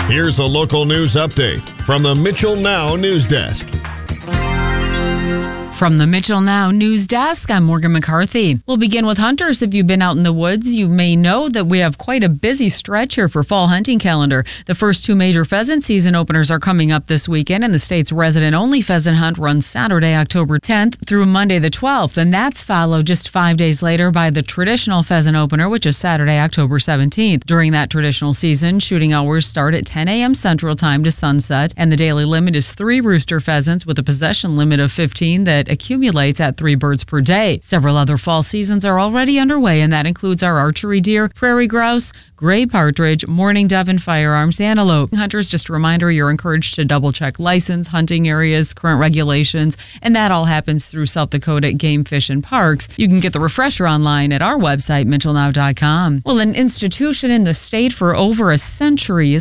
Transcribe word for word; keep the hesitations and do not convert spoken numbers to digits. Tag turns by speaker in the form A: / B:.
A: Here's a local news update from the Mitchell Now News Desk.
B: From the Mitchell Now News Desk, I'm Morgan McCarthy. We'll begin with hunters. If you've been out in the woods, you may know that we have quite a busy stretch here for fall hunting calendar. The first two major pheasant season openers are coming up this weekend, and the state's resident-only pheasant hunt runs Saturday, October tenth through Monday the twelfth, and that's followed just five days later by the traditional pheasant opener, which is Saturday, October seventeenth. During that traditional season, shooting hours start at ten a.m. Central Time to sunset, and the daily limit is three rooster pheasants with a possession limit of fifteen that accumulates at three birds per day. Several other fall seasons are already underway, and that includes our archery deer, prairie grouse, gray partridge, mourning dove, and firearms antelope. Hunters, just a reminder, you're encouraged to double-check license, hunting areas, current regulations, and that all happens through South Dakota Game, Fish, and Parks. You can get the refresher online at our website, mitchell now dot com. Well, an institution in the state for over a century is